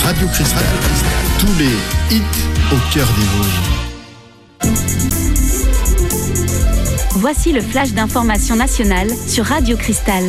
Radio Cristal, tous les hits au cœur des Vosges. Voici le flash d'information nationale sur Radio Cristal.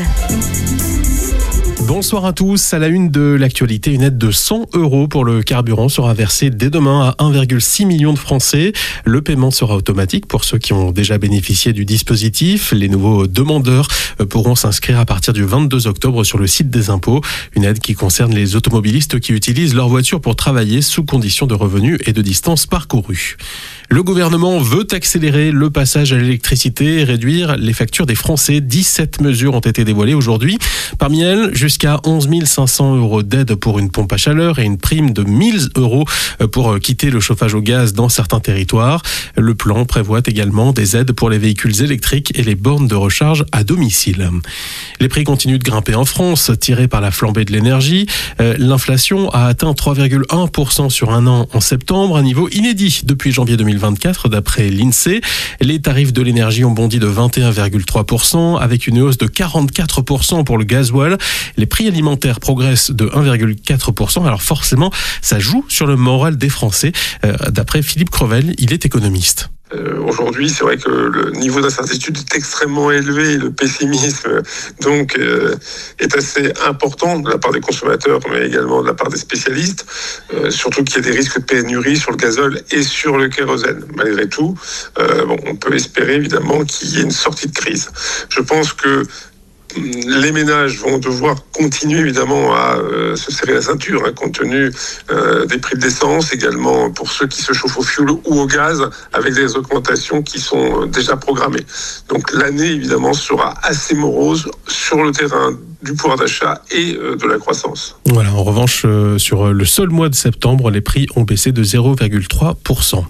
Bonsoir à tous. À la une de l'actualité, une aide de 100 € pour le carburant sera versée dès demain à 1,6 million de Français. Le paiement sera automatique pour ceux qui ont déjà bénéficié du dispositif. Les nouveaux demandeurs pourront s'inscrire à partir du 22 octobre sur le site des impôts. Une aide qui concerne les automobilistes qui utilisent leur voiture pour travailler sous conditions de revenus et de distance parcourue. Le gouvernement veut accélérer le passage à l'électricité et réduire les factures des Français. 17 mesures ont été dévoilées aujourd'hui. Parmi elles, jusqu'à 11 500 € d'aide pour une pompe à chaleur et une prime de 1 000 € pour quitter le chauffage au gaz dans certains territoires. Le plan prévoit également des aides pour les véhicules électriques et les bornes de recharge à domicile. Les prix continuent de grimper en France, tirés par la flambée de l'énergie. L'inflation a atteint 3,1% sur un an en septembre, un niveau inédit depuis janvier 2024 d'après l'INSEE. Les tarifs de l'énergie ont bondi de 21,3% avec une hausse de 44% pour le gasoil. Les prix alimentaires progressent de 1,4%. Alors forcément, ça joue sur le moral des Français. D'après Philippe Crevel, il est économiste. Aujourd'hui, c'est vrai que le niveau d'incertitude est extrêmement élevé et le pessimisme donc est assez important de la part des consommateurs mais également de la part des spécialistes, surtout qu'il y a des risques de pénurie sur le gazole et sur le kérosène. Malgré tout, on peut espérer évidemment qu'il y ait une sortie de crise. Je pense que les ménages vont devoir continuer évidemment à se serrer la ceinture compte tenu des prix de l'essence, également pour ceux qui se chauffent au fioul ou au gaz avec des augmentations qui sont déjà programmées. Donc l'année évidemment sera assez morose sur le terrain du pouvoir d'achat et de la croissance. Voilà, en revanche, sur le seul mois de septembre, les prix ont baissé de 0,3%.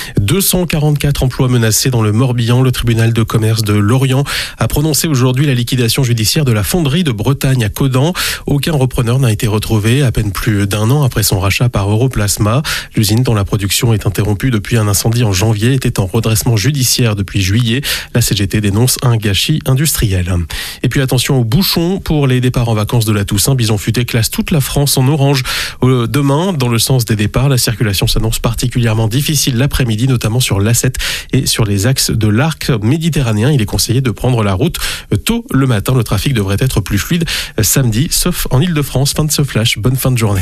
244 emplois menacés dans le Morbihan. Le tribunal de commerce de Lorient a prononcé aujourd'hui la liquidation judiciaire de la fonderie de Bretagne à Caudan. Aucun repreneur n'a été retrouvé à peine plus d'un an après son rachat par Europlasma. L'usine dont la production est interrompue depuis un incendie en janvier était en redressement judiciaire depuis juillet. La CGT dénonce un gâchis industriel. Et puis attention aux bouchons pour les départs en vacances de la Toussaint. Bison Futé classe toute la France en orange. Demain, dans le sens des départs, la circulation s'annonce particulièrement difficile l'après-midi, notamment sur l'A7 et sur les axes de l'arc méditerranéen. Il est conseillé de prendre la route tôt le matin. Le trafic devrait être plus fluide samedi, sauf en Ile-de-France. Fin de ce flash. Bonne fin de journée.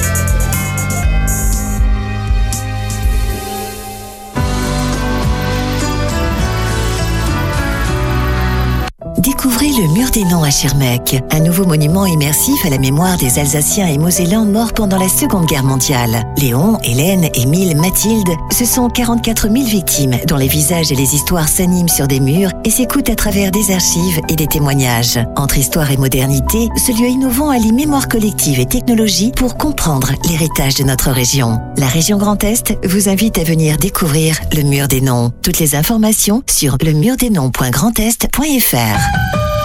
Découvrez le Mur des Noms à Schirmeck, un nouveau monument immersif à la mémoire des Alsaciens et Mosellans morts pendant la Seconde Guerre mondiale. Léon, Hélène, Émile, Mathilde, ce sont 44 000 victimes dont les visages et les histoires s'animent sur des murs et s'écoutent à travers des archives et des témoignages. Entre histoire et modernité, ce lieu innovant allie mémoire collective et technologie pour comprendre l'héritage de notre région. La région Grand Est vous invite à venir découvrir le Mur des Noms. Toutes les informations sur lemurdesnoms.grandest.fr.